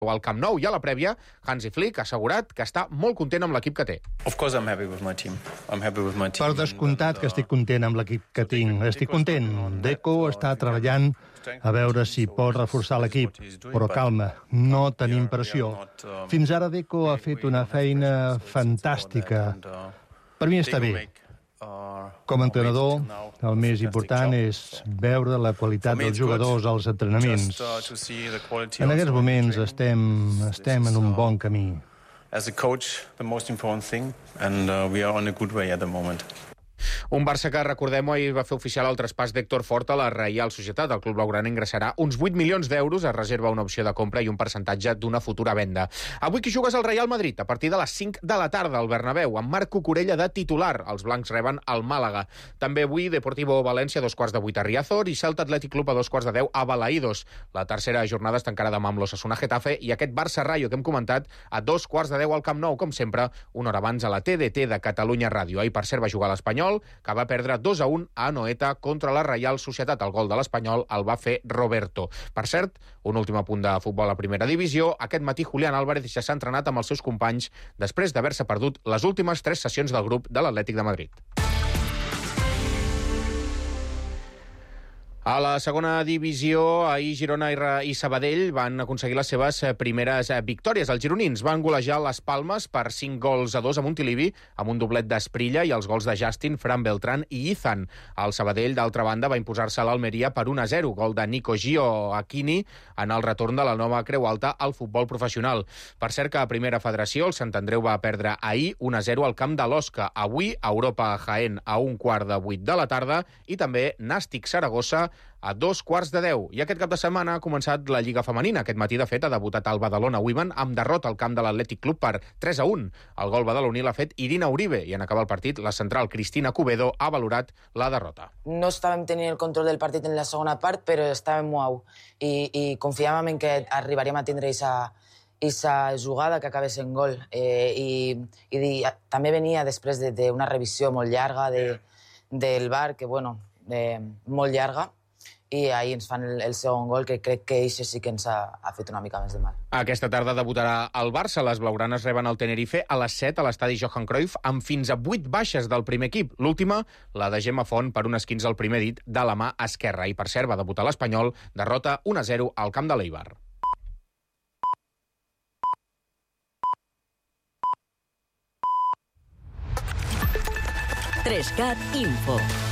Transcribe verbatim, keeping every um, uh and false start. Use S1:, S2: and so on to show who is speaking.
S1: al Camp Nou i a la prèvia, Hansi Flick ha assegurat que està molt content amb l'equip que té.
S2: Per descomptat que estic content amb l'equip que tinc. Estic content. Deco està treballant a veure si pot reforçar l'equip. Però calma, no tenim pressió. Fins ara Deco ha fet una feina fantàstica. Per mi està bé. Com a entrenador, el més important és veure la qualitat dels jugadors als entrenaments. En aquests moments estem, estem en un bon camí.
S3: As a coach, the most important thing, and uh, we are on a good way at the moment.
S1: Un Barça que, recordem-ho, ahir va fer oficial el traspàs d'Héctor Fort a la Reial Societat. El club blaugrana ingressarà uns vuit milions d'euros, es reserva una opció de compra i un percentatge d'una futura venda. Avui qui jugues al Real Madrid a partir de les cinc de la tarda al Bernabéu, amb Marc Cucurella de titular. Els blancs reben el Màlaga. També avui Deportivo València a dos quarts de vuit a Riazor i Celta Atlètic Club a dos quarts de deu a Balaïdos. La tercera jornada es tancarà demà amb l'Osasuna Getafe i aquest Barça-Rayo que hem comentat a dos quarts de deu al Camp Nou, com sempre, una hora abans a la T D T de Catalunya Ràdio. Ahir, per cert, va jugar l'Espanyol, que va perdre dos a un a Anoeta contra la Reial Societat. El gol de l'Espanyol el va fer Roberto. Per cert, un últim apunt de futbol a primera divisió. Aquest matí Julián Álvarez ja s'ha entrenat amb els seus companys després d'haver-se perdut les últimes tres sessions del grup de l'Atlètic de Madrid. A la segona divisió, ahir Girona i Sabadell van aconseguir les seves primeres victòries. Els gironins van golejar les Palmes per cinc gols a dos a Montilivi, amb un doblet d'Esprilla i els gols de Justin, Fran Beltrán i Izan. El Sabadell, d'altra banda, va imposar-se a l'Almeria per un a zero, gol de Nico Gio Aquini en el retorn de la nova Creu Alta al futbol professional. Per cert que a Primera Federació el Sant Andreu va perdre ahir un a zero al camp de l'Osca. Avui, Europa Jaén a un quart de vuit de la tarda i també Nàstic Saragossa a dos quarts de deu. I aquest cap de setmana ha començat la Lliga Femenina. Aquest matí, de fet, ha debutat el Badalona Women amb derrota al camp de l'Atlètic Club per tres a un. El gol badaloní l'ha fet Irina Uribe i en acabar el partit, la central Cristina Cubedo ha valorat la derrota.
S4: No estàvem tenint el control del partit en la segona part, però estàvem molt i, i confiàvem en que arribaríem a tindre aquesta aquesta jugada que acabés en gol. Eh, i, i també venia després d'una revisió molt llarga de, del V A R, que, bueno, eh, molt llarga, i ahir ens fan el, el segon gol, que crec que això sí que ens ha, ha fet una mica més de mal.
S1: Aquesta tarda debutarà el Barça. Les blaugranes reben el Tenerife a les set a l'estadi Johan Cruyff, amb fins a vuit baixes del primer equip. L'última, la de Gemma Font, per un esquinç al primer dit de la mà esquerra. I, per cert, va debutar l'Espanyol, derrota un a zero al camp de l'Eibar.
S5: tres cat Info.